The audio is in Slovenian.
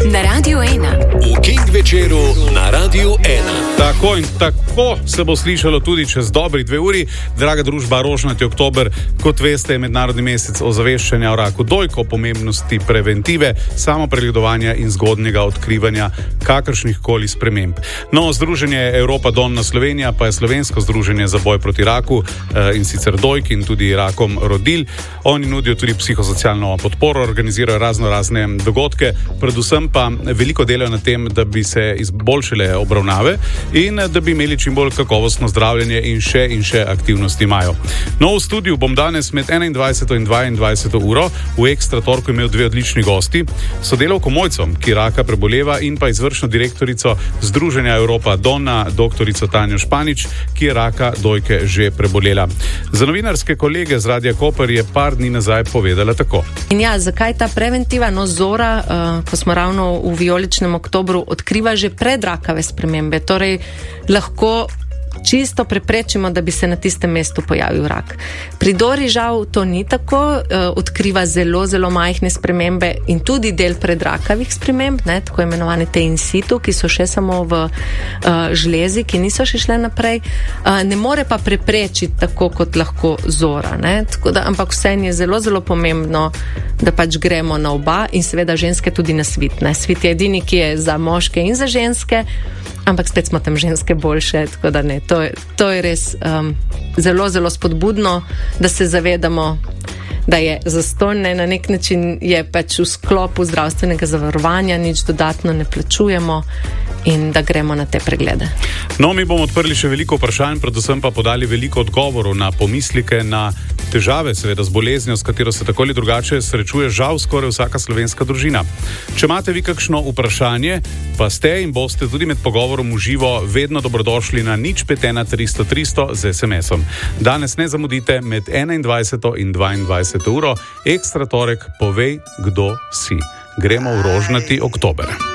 na Radiu 1. Vikend večeru na Radiu 1. Tako in tako se bo slišalo tudi čez dobrih 2 uri. Draga družba, rožnati oktober, kot veste, je mednarodni mesec ozaveščanja o raku dojk, o pomembnosti preventive, samopregledovanja in zgodnjega odkrivanja kakršnih koli sprememb. No, Združenje Europa Donna Slovenija pa je slovensko združenje za boj proti raku, in sicer dojk in tudi rakom rodil. Oni nudijo tudi psihosocialno podporo, organizirajo razne dogodke, predvsem pa veliko delajo na tem, da bi se izboljšale obravnave in da bi imeli čim bolj kakovostno zdravljenje in še aktivnosti imajo. No, v studiu bom danes med 21. in 22. uro v Ekstra torku imel 2 odlični gosti, sodelavko Mojco, ki raka preboleva, in pa izvršno direktorico Združenja Europa Donna, doktorico Tanjo Španič, ki je raka dojke že prebolela. Za novinarske kolege z Radia Koper je par dni nazaj povedala tako. In ja, zakaj ta preventiva? No, Zora, ko smo ravno v vijoličnem oktobru, odkriva že predrakave spremembe, torej lahko čisto preprečimo, da bi se na tistem mestu pojavil rak. Pri Dori žal to ni tako, odkriva zelo majhne spremembe in tudi del predrakavih sprememb, tako imenovane te in situ, ki so še samo v žlezi, ki niso še šle naprej. Ne more pa preprečiti tako, kot lahko Zora. Ampak vseeno je zelo pomembno, da pač gremo na oba in seveda ženske tudi na svit. Svit je edini, ki je za moške in za ženske, ampak spet smo tam ženske boljše, tako da ne. To je res zelo spodbudno, da se zavedamo, da je zastonj, na nek način je pač v sklopu zdravstvenega zavarovanja, nič dodatno ne plačujemo in da gremo na te preglede. No, mi bomo odprli še veliko vprašanj, predvsem pa podali veliko odgovorov na pomislike, na težave, seveda z boleznjo, s katero se tako ali drugače srečuje žal skoraj vsaka slovenska družina. Če imate vi kakšno vprašanje, pa ste in boste tudi med pogovorom v živo vedno dobrodošli na 051 300 300 z SMS-om. Danes ne zamudite med 21. in 22. uro. Ekstra torek, povej, kdo si. Gremo v rožnati oktober.